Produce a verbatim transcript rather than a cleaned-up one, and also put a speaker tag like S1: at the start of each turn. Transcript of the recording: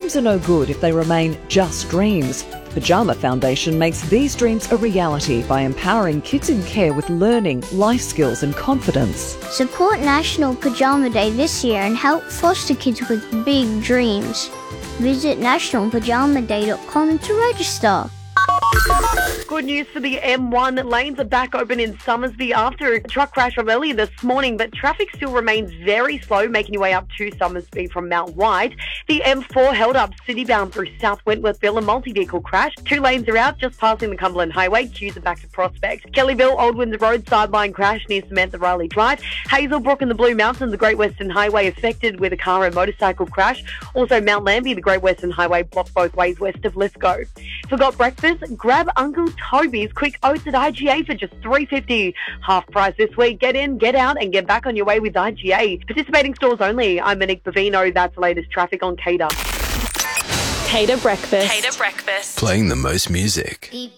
S1: dreams are no good if they remain just dreams. Pyjama Foundation makes these dreams a reality by empowering kids in care with learning, life skills and confidence.
S2: Support National Pyjama Day this year and help foster kids with big dreams. Visit national pyjama day dot com to register.
S3: Good news for the M one. Lanes are back open in Somersby after a truck crash from earlier this morning, but traffic still remains very slow, making your way up to Somersby from Mount White. The M four held up city-bound through South Wentworthville, a multi-vehicle crash. Two lanes are out, just passing the Cumberland Highway. Queues are back to Prospect. Kellyville, Old Windsor Road, sideline crash near Samantha Riley Drive. Hazelbrook and the Blue Mountains, the Great Western Highway affected with a car and motorcycle crash. Also, Mount Lambie, the Great Western Highway blocked both ways west of Lithgow. Forgot breakfast? Grab Uncle Toby's quick oats at I G A for just three dollars fifty. Half price this week. Get in, get out and get back on your way with I G A. Participating stores only. I'm Monique Bavino. That's the latest traffic on Cater.
S4: Cater Breakfast.
S5: Cater Breakfast.
S6: Playing the most music.
S2: Beep.